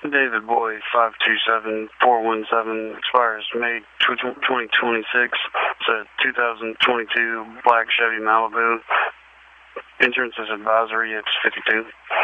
David Boy, 527417, expires May 2026. It's a 2022 black Chevy Malibu. Insurance is advisory, it's 52.